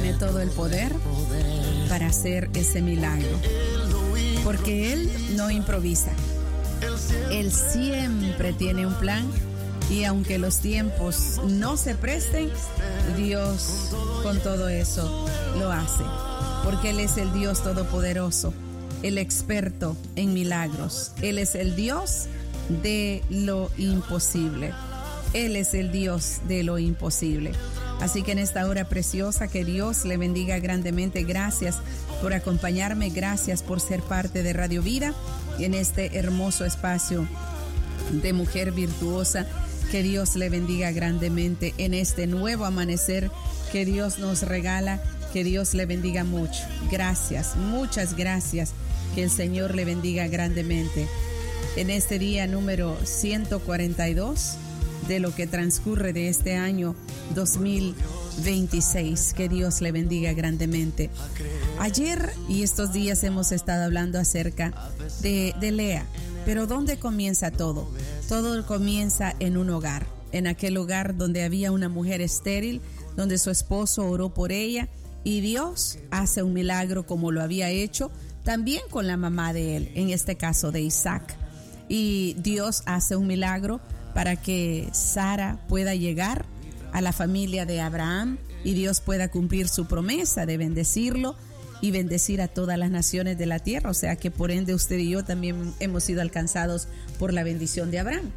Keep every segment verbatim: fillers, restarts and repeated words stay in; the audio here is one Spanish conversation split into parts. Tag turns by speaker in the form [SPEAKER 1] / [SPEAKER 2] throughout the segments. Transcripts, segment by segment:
[SPEAKER 1] tiene todo el poder para hacer ese milagro, porque Él no improvisa. Él siempre tiene un plan, y aunque los tiempos no se presten, Dios con todo eso lo hace, porque Él es el Dios todopoderoso, el experto en milagros. Él es el Dios de lo imposible. Él es el Dios de lo imposible. Así que en esta hora preciosa, que Dios le bendiga grandemente. Gracias por acompañarme, gracias por ser parte de Radio Vida en este hermoso espacio de mujer virtuosa. Que Dios le bendiga grandemente en este nuevo amanecer que Dios nos regala. Que Dios le bendiga mucho. Gracias, muchas gracias. Que el Señor le bendiga grandemente en este día número ciento cuarenta y dos de lo que transcurre de este año dos mil veintiséis. Que Dios le bendiga grandemente. Ayer y estos días hemos estado hablando acerca de, de Lea. Pero ¿dónde comienza todo? Todo comienza en un hogar, en aquel hogar donde había una mujer estéril, donde su esposo oró por ella, y Dios hace un milagro como lo había hecho también con la mamá de él, en este caso de Isaac. Y Dios hace un milagro para que Sara pueda llegar a la familia de Abraham y Dios pueda cumplir su promesa de bendecirlo y bendecir a todas las naciones de la tierra. O sea que por ende usted y yo también hemos sido alcanzados por la bendición de Abraham.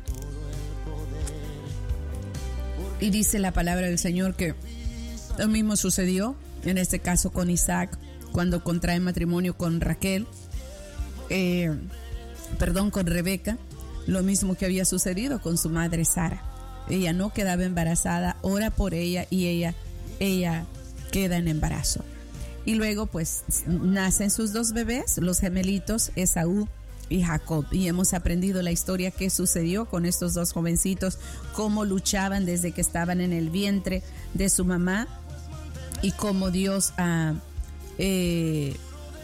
[SPEAKER 1] Y dice la palabra del Señor que lo mismo sucedió en este caso con Isaac cuando contrae matrimonio con Raquel, eh, perdón, con Rebeca. Lo mismo que había sucedido con su madre Sara. Ella no quedaba embarazada, ora por ella y ella, ella queda en embarazo. Y luego pues nacen sus dos bebés, los gemelitos Esaú y Jacob. Y hemos aprendido la historia que sucedió con estos dos jovencitos, cómo luchaban desde que estaban en el vientre de su mamá y cómo Dios ah, eh,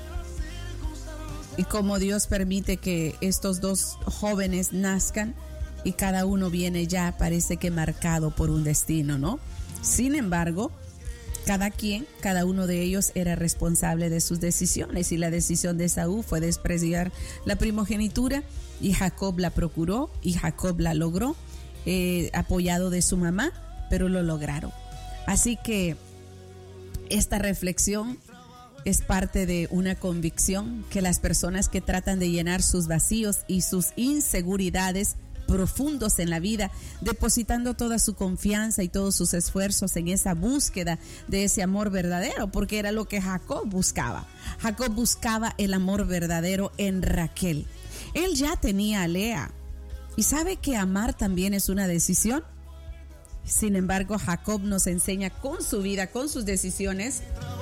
[SPEAKER 1] y cómo Dios permite que estos dos jóvenes nazcan y cada uno viene ya, parece que marcado por un destino, ¿no? Sin embargo, cada quien, cada uno de ellos era responsable de sus decisiones, y la decisión de Esaú fue despreciar la primogenitura, y Jacob la procuró y Jacob la logró, eh, apoyado de su mamá, pero lo lograron. Así que esta reflexión es parte de una convicción que las personas que tratan de llenar sus vacíos y sus inseguridades profundos en la vida, depositando toda su confianza y todos sus esfuerzos en esa búsqueda de ese amor verdadero, porque era lo que Jacob buscaba. Jacob buscaba el amor verdadero en Raquel. Él ya tenía a Lea, y sabe que amar también es una decisión. Sin embargo, Jacob nos enseña con su vida, con sus decisiones,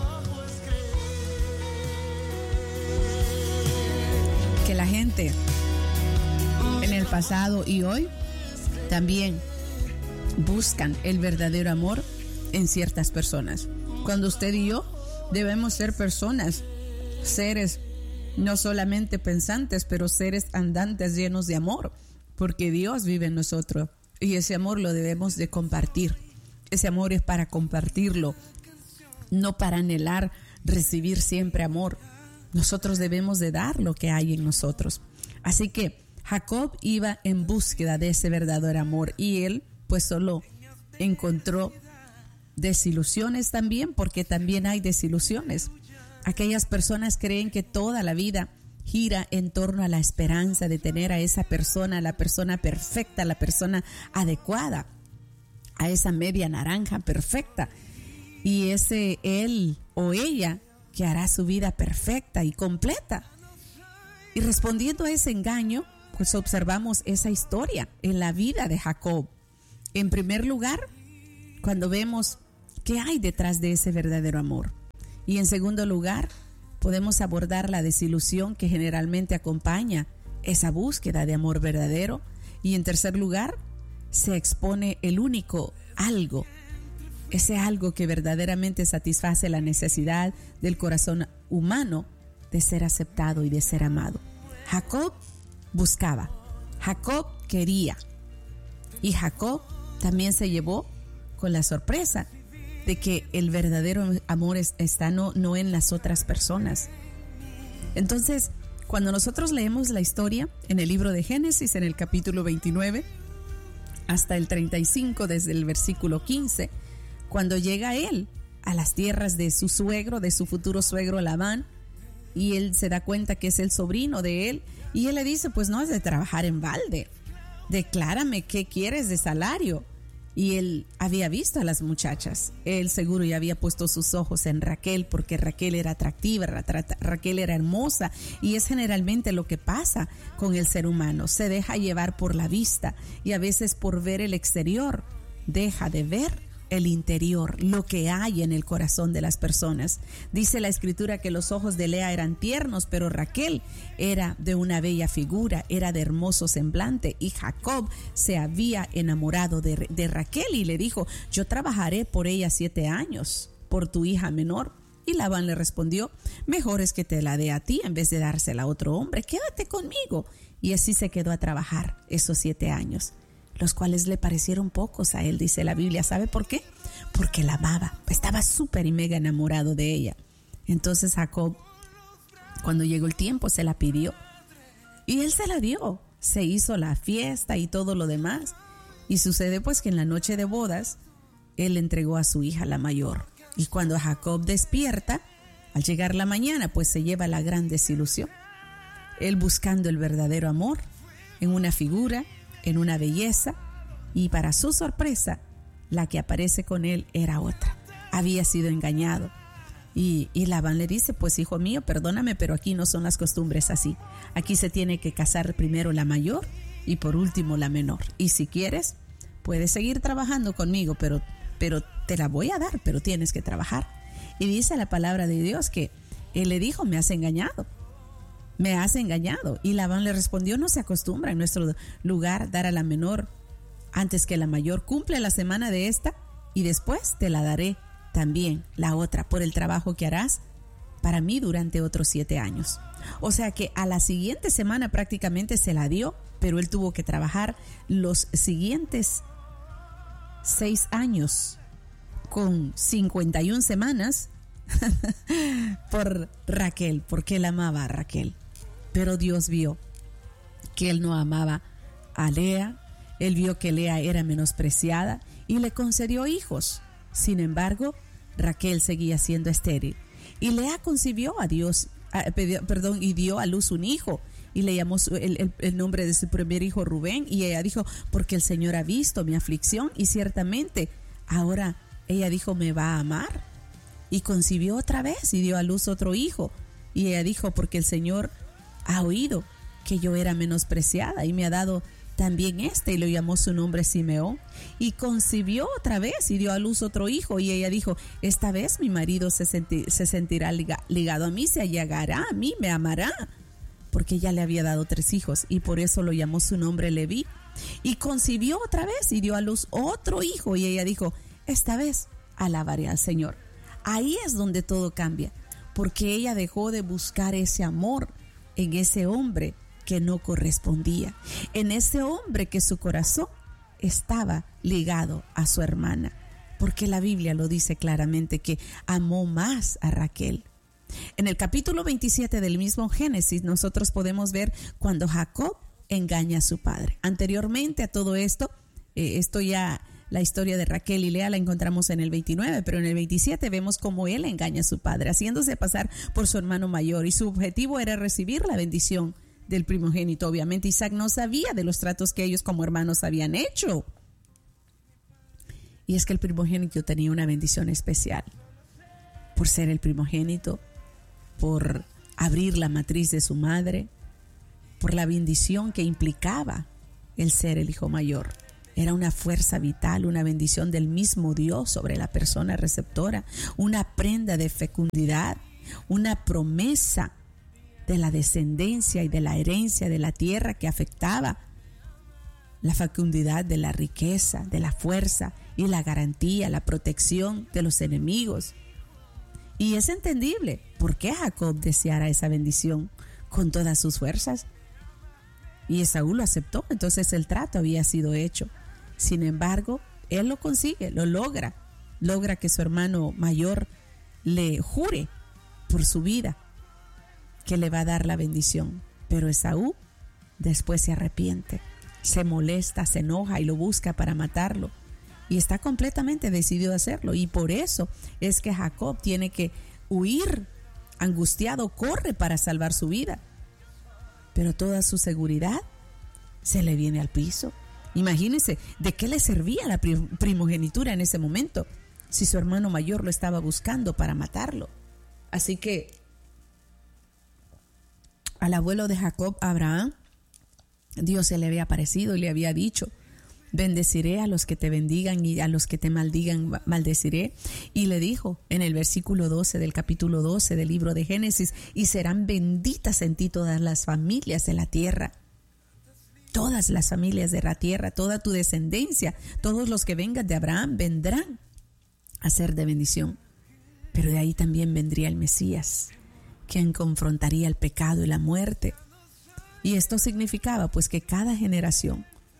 [SPEAKER 1] que la gente en el pasado y hoy también buscan el verdadero amor en ciertas personas. Cuando usted y yo debemos ser personas, seres no solamente pensantes, pero seres andantes llenos de amor, porque Dios vive en nosotros y ese amor lo debemos de compartir. Ese amor es para compartirlo, no para anhelar recibir siempre amor. Nosotros debemos de dar lo que hay en nosotros. Así que Jacob iba en búsqueda de ese verdadero amor, y él pues solo encontró desilusiones también, porque también hay desilusiones. Aquellas personas creen que toda la vida gira en torno a la esperanza de tener a esa persona, la persona perfecta, la persona adecuada, a esa media naranja perfecta, y ese él o ella que hará su vida perfecta y completa. Y respondiendo a ese engaño, pues observamos esa historia en la vida de Jacob. En primer lugar, cuando vemos qué hay detrás de ese verdadero amor. Y en segundo lugar, podemos abordar la desilusión que generalmente acompaña esa búsqueda de amor verdadero. Y en tercer lugar, se expone el único algo, ese algo que verdaderamente satisface la necesidad del corazón humano de ser aceptado y de ser amado. Jacob buscaba, Jacob quería, y Jacob también se llevó con la sorpresa de que el verdadero amor es, está no, no en las otras personas. Entonces, cuando nosotros leemos la historia en el libro de Génesis, en el capítulo veintinueve, hasta el treinta y cinco, desde el versículo quince, cuando llega él a las tierras de su suegro, de su futuro suegro Labán, y él se da cuenta que es el sobrino de él, y él le dice, pues no es de trabajar en balde, declárame qué quieres de salario. Y él había visto a las muchachas, él seguro ya había puesto sus ojos en Raquel, porque Raquel era atractiva, Ra- Raquel era hermosa, y es generalmente lo que pasa con el ser humano, se deja llevar por la vista, y a veces por ver el exterior, deja de ver el interior, lo que hay en el corazón de las personas. Dice la escritura que los ojos de Lea eran tiernos, pero Raquel era de una bella figura, era de hermoso semblante, y Jacob se había enamorado de, de Raquel y le dijo, yo trabajaré por ella siete años, por tu hija menor. Y Labán le respondió, mejor es que te la dé a ti en vez de dársela a otro hombre, quédate conmigo. Y así se quedó a trabajar esos siete años, los cuales le parecieron pocos a él, dice la Biblia. ¿Sabe por qué? Porque la amaba, estaba súper y mega enamorado de ella. Entonces Jacob, cuando llegó el tiempo, se la pidió y él se la dio. Se hizo la fiesta y todo lo demás. Y sucede pues que en la noche de bodas, él le entregó a su hija la mayor. Y cuando Jacob despierta, al llegar la mañana, pues se lleva la gran desilusión. Él buscando el verdadero amor en una figura, en una belleza, y para su sorpresa, la que aparece con él era otra. Había sido engañado. Y, y Labán le dice, pues hijo mío, perdóname, pero aquí no son las costumbres así. Aquí se tiene que casar primero la mayor y por último la menor. Y si quieres, puedes seguir trabajando conmigo, pero, pero te la voy a dar, pero tienes que trabajar. Y dice la palabra de Dios que él le dijo, me has engañado. Me has engañado. Y Labán le respondió, no se acostumbra en nuestro lugar dar a la menor antes que la mayor. Cumple la semana de esta y después te la daré también la otra por el trabajo que harás para mí durante otros siete años. O sea que a la siguiente semana prácticamente se la dio, pero él tuvo que trabajar los siguientes seis años con cincuenta y una semanas por Raquel, porque él amaba a Raquel. Pero Dios vio que él no amaba a Lea, él vio que Lea era menospreciada y le concedió hijos. Sin embargo, Raquel seguía siendo estéril. Y Lea concibió a Dios, a, perdón, y dio a luz un hijo. Y le llamó su, el, el, el nombre de su primer hijo Rubén. Y ella dijo, porque el Señor ha visto mi aflicción y ciertamente ahora, ella dijo, me va a amar. Y concibió otra vez y dio a luz otro hijo. Y ella dijo, porque el Señor ha oído que yo era menospreciada y me ha dado también este, y le llamó su nombre Simeón. Y concibió otra vez y dio a luz otro hijo. Y ella dijo, esta vez mi marido se, senti- se sentirá liga- ligado a mí, se allegará a mí, me amará, porque ya le había dado tres hijos y por eso lo llamó su nombre Leví. Y concibió otra vez y dio a luz otro hijo. Y ella dijo, esta vez alabaré al Señor. Ahí es donde todo cambia, porque ella dejó de buscar ese amor en ese hombre que no correspondía, en ese hombre que su corazón estaba ligado a su hermana, porque la Biblia lo dice claramente que amó más a Raquel. En el capítulo veintisiete del mismo Génesis nosotros podemos ver cuando Jacob engaña a su padre. Anteriormente a todo esto, eh, esto ya, la historia de Raquel y Lea la encontramos en el veintinueve, pero en el veintisiete vemos cómo él engaña a su padre, haciéndose pasar por su hermano mayor, y su objetivo era recibir la bendición del primogénito. Obviamente Isaac no sabía de los tratos que ellos como hermanos habían hecho. Y es que el primogénito tenía una bendición especial por ser el primogénito, por abrir la matriz de su madre, por la bendición que implicaba el ser el hijo mayor. Era una fuerza vital, una bendición del mismo Dios sobre la persona receptora, una prenda de fecundidad, una promesa de la descendencia y de la herencia de la tierra que afectaba la fecundidad de la riqueza, de la fuerza y la garantía, la protección de los enemigos. Y es entendible por qué Jacob deseara esa bendición con todas sus fuerzas. Y Esaú lo aceptó, entonces el trato había sido hecho. Sin embargo, él lo consigue, lo logra. logra que su hermano mayor le jure por su vida que le va a dar la bendición. Pero Esaú después se arrepiente, se molesta, se enoja y lo busca para matarlo. Y está completamente decidido a hacerlo. Y por eso es que Jacob tiene que huir, angustiado, corre para salvar su vida. Pero toda su seguridad se le viene al piso. Imagínense, ¿de qué le servía la primogenitura en ese momento si su hermano mayor lo estaba buscando para matarlo? Así que al abuelo de Jacob, Abraham, Dios se le había aparecido y le había dicho: bendeciré a los que te bendigan y a los que te maldigan maldeciré. Y le dijo en el versículo doce del capítulo doce del libro de Génesis: y serán benditas en ti todas las familias de la tierra. Todas las familias de la tierra, toda tu descendencia, todos los que vengan de Abraham vendrán a ser de bendición. Pero de ahí también vendría el Mesías, quien confrontaría el pecado y la muerte. Y esto significaba pues que cada generación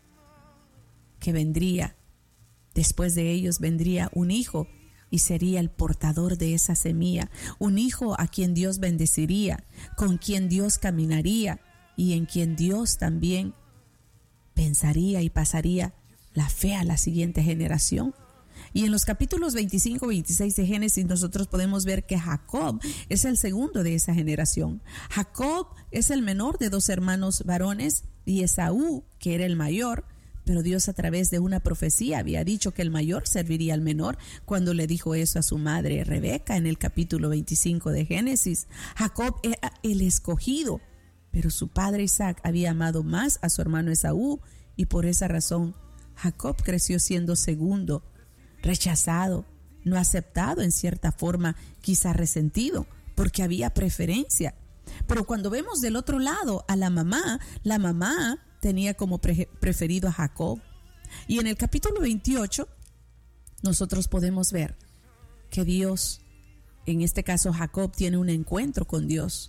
[SPEAKER 1] que vendría después de ellos vendría un hijo y sería el portador de esa semilla, un hijo a quien Dios bendeciría, con quien Dios caminaría y en quien Dios también pensaría y pasaría la fe a la siguiente generación. Y en los capítulos veinticinco y veintiséis de Génesis nosotros podemos ver que Jacob es el segundo de esa generación. Jacob es el menor de dos hermanos varones y Esaú, que era el mayor, pero Dios a través de una profecía había dicho que el mayor serviría al menor cuando le dijo eso a su madre Rebeca en el capítulo veinticinco de Génesis. Jacob era el escogido, pero su padre Isaac había amado más a su hermano Esaú y por esa razón Jacob creció siendo segundo, rechazado, no aceptado, en cierta forma quizá resentido, porque había preferencia. Pero cuando vemos del otro lado a la mamá, la mamá tenía como pre- preferido a Jacob. Y en el capítulo veintiocho nosotros podemos ver que Dios, en este caso Jacob, tiene un encuentro con Dios.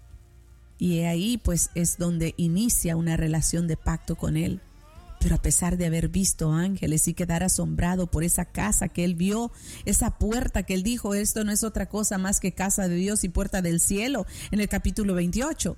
[SPEAKER 1] Y ahí pues es donde inicia una relación de pacto con él. Pero a pesar de haber visto ángeles y quedar asombrado por esa casa que él vio, esa puerta que él dijo: esto no es otra cosa más que casa de Dios y puerta del cielo, en el capítulo veintiocho.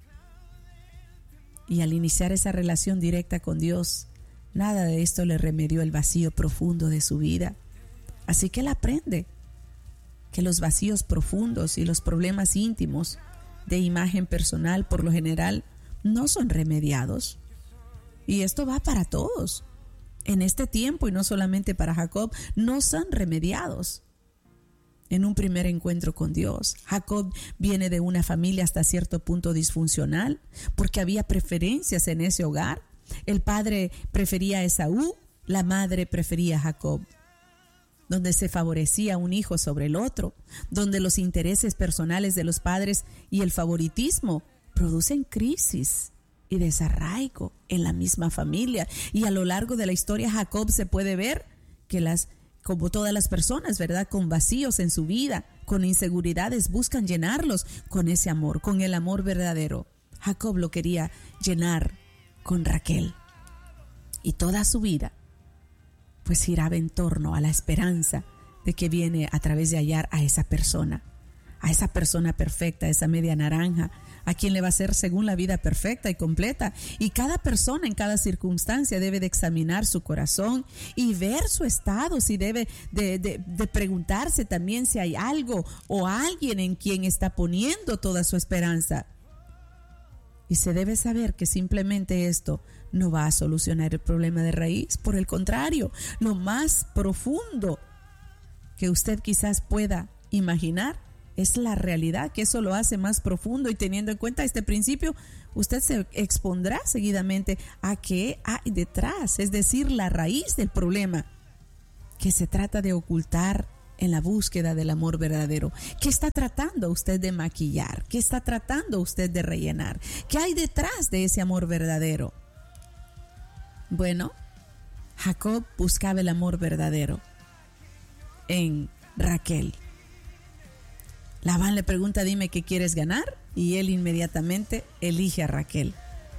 [SPEAKER 1] Y al iniciar esa relación directa con Dios, nada de esto le remedió el vacío profundo de su vida. Así que él aprende que los vacíos profundos y los problemas íntimos de imagen personal por lo general no son remediados. Y esto va para todos. En este tiempo, y no solamente para Jacob, no son remediados en un primer encuentro con Dios. Jacob viene de una familia hasta cierto punto disfuncional, porque había preferencias en ese hogar. El padre prefería a Esaú, la madre prefería a Jacob, donde se favorecía un hijo sobre el otro, donde los intereses personales de los padres y el favoritismo producen crisis y desarraigo en la misma familia. Y a lo largo de la historia Jacob se puede ver que las, como todas las personas, ¿verdad?, con vacíos en su vida, con inseguridades, buscan llenarlos con ese amor, con el amor verdadero. Jacob lo quería llenar con Raquel. Y toda su vida pues giraba en torno a la esperanza de que viene a través de hallar a esa persona, a esa persona perfecta, a esa media naranja, a quien le va a ser según la vida perfecta y completa. Y cada persona en cada circunstancia debe de examinar su corazón y ver su estado, si debe de, de, de preguntarse también si hay algo o alguien en quien está poniendo toda su esperanza. Y se debe saber que simplemente esto no va a solucionar el problema de raíz. Por el contrario, lo más profundo que usted quizás pueda imaginar es la realidad, que eso lo hace más profundo. Y teniendo en cuenta este principio, usted se expondrá seguidamente a qué hay detrás, es decir, la raíz del problema, que se trata de ocultar en la búsqueda del amor verdadero. ¿Qué está tratando usted de maquillar? ¿Qué está tratando usted de rellenar? ¿Qué hay detrás de ese amor verdadero? Bueno, Jacob buscaba el amor verdadero en Raquel. Labán le pregunta: dime qué quieres ganar, y él inmediatamente elige a Raquel.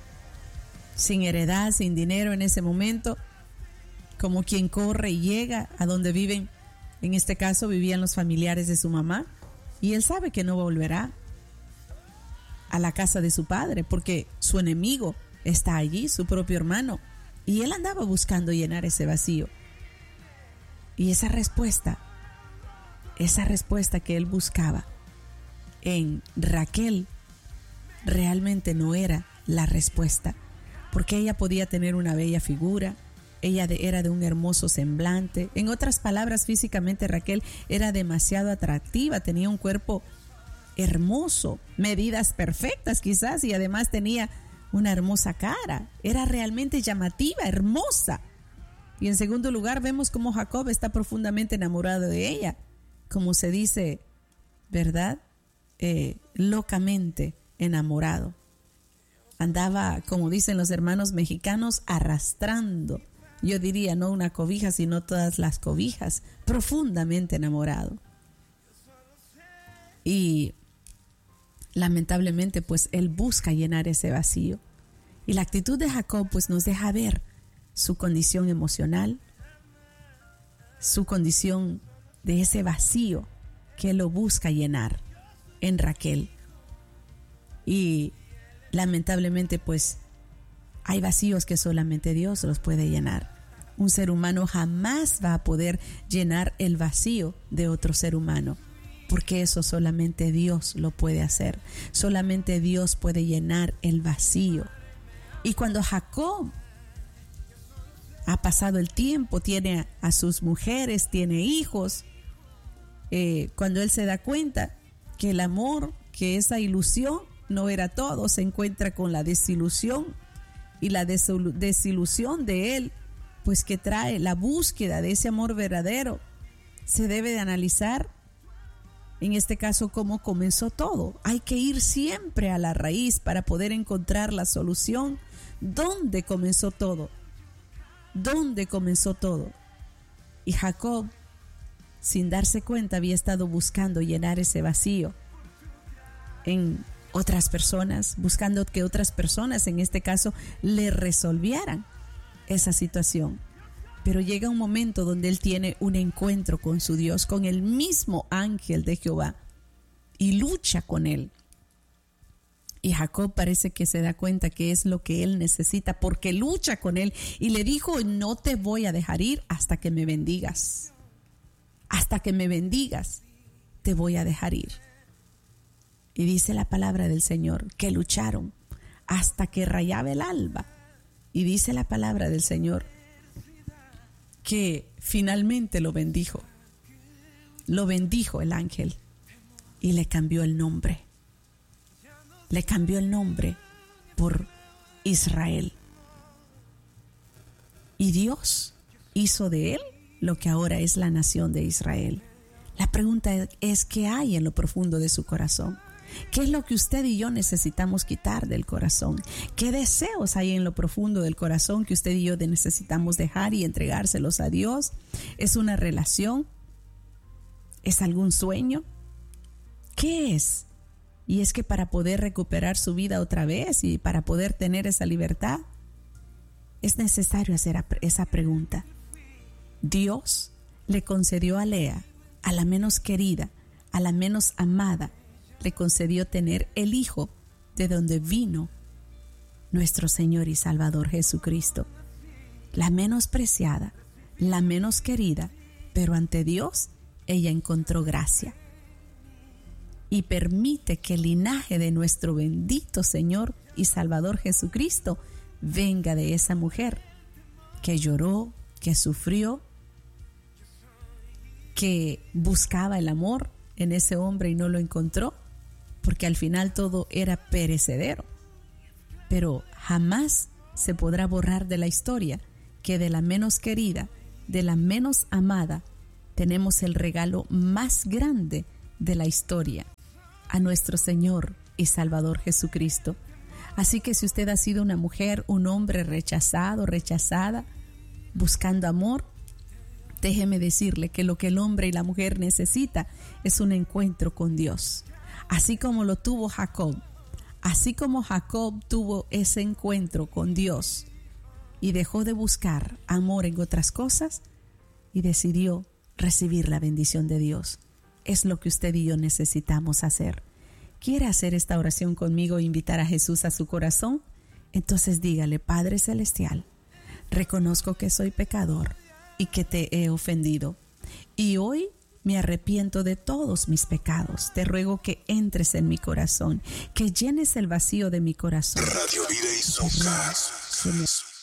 [SPEAKER 1] Sin heredad, sin dinero en ese momento, como quien corre y llega a donde viven En este caso vivían los familiares de su mamá y él sabe que no volverá a la casa de su padre porque su enemigo está allí, su propio hermano, y él andaba buscando llenar ese vacío. Y esa respuesta, esa respuesta que él buscaba en Raquel realmente no era la respuesta, porque ella podía tener una bella figura, ella de, era de un hermoso semblante. En otras palabras, físicamente Raquel era demasiado atractiva, tenía un cuerpo hermoso, medidas perfectas quizás, y además tenía una hermosa cara, era realmente llamativa, hermosa. Y en segundo lugar vemos cómo Jacob está profundamente enamorado de ella, como se dice, ¿verdad? Eh, locamente enamorado. Andaba, como dicen los hermanos mexicanos, arrastrando, yo diría no una cobija, sino todas las cobijas, profundamente enamorado. Y lamentablemente pues él busca llenar ese vacío. Y la actitud de Jacob pues nos deja ver su condición emocional, su condición de ese vacío que él lo busca llenar en Raquel. Y lamentablemente pues hay vacíos que solamente Dios los puede llenar. Un ser humano jamás va a poder llenar el vacío de otro ser humano, porque eso solamente Dios lo puede hacer. Solamente Dios puede llenar el vacío. Y cuando Jacob ha pasado el tiempo, tiene a sus mujeres, tiene hijos, eh, cuando él se da cuenta que el amor, que esa ilusión no era todo, se encuentra con la desilusión, y la desilusión de él, pues que trae la búsqueda de ese amor verdadero, se debe de analizar, en este caso, cómo comenzó todo. Hay que ir siempre a la raíz para poder encontrar la solución. ¿Dónde comenzó todo? ¿Dónde comenzó todo? Y Jacob, sin darse cuenta, había estado buscando llenar ese vacío en otras personas, buscando que otras personas, en este caso, le resolvieran esa situación. Pero llega un momento donde él tiene un encuentro con su Dios, con el mismo ángel de Jehová, y lucha con él. Y Jacob parece que se da cuenta que es lo que él necesita, porque lucha con él y le dijo: no te voy a dejar ir hasta que me bendigas. Hasta que me bendigas, te voy a dejar ir. Y dice la palabra del Señor que lucharon hasta que rayaba el alba. Y dice la palabra del Señor que finalmente lo bendijo. Lo bendijo el ángel y le cambió el nombre. Le cambió el nombre por Israel. Y Dios hizo de él lo que ahora es la nación de Israel. La pregunta es: ¿qué hay en lo profundo de su corazón? ¿Qué es lo que usted y yo necesitamos quitar del corazón? ¿Qué deseos hay en lo profundo del corazón que usted y yo necesitamos dejar y entregárselos a Dios? ¿Es una relación? ¿Es algún sueño? ¿Qué es? Y es que para poder recuperar su vida otra vez y para poder tener esa libertad, es necesario hacer esa pregunta. Dios le concedió a Lea, a la menos querida, a la menos amada, le concedió tener el hijo de donde vino nuestro Señor y Salvador Jesucristo. La menos preciada, la menos querida, pero ante Dios ella encontró gracia. Y permite que el linaje de nuestro bendito Señor y Salvador Jesucristo venga de esa mujer que lloró, que sufrió, que buscaba el amor en ese hombre y no lo encontró, porque al final todo era perecedero. Pero jamás se podrá borrar de la historia que de la menos querida, de la menos amada, tenemos el regalo más grande de la historia, a nuestro Señor y Salvador Jesucristo. Así que si usted ha sido una mujer, un hombre rechazado, rechazada, buscando amor, déjeme decirle que lo que el hombre y la mujer necesita es un encuentro con Dios. Así como lo tuvo Jacob, así como Jacob tuvo ese encuentro con Dios y dejó de buscar amor en otras cosas y decidió recibir la bendición de Dios. Es lo que usted y yo necesitamos hacer. ¿Quiere hacer esta oración conmigo e invitar a Jesús a su corazón? Entonces dígale: Padre Celestial, reconozco que soy pecador y que te he ofendido. Y hoy me arrepiento de todos mis pecados. Te ruego que entres en mi corazón, que llenes el vacío de mi corazón.
[SPEAKER 2] Radio Vida y Soncast.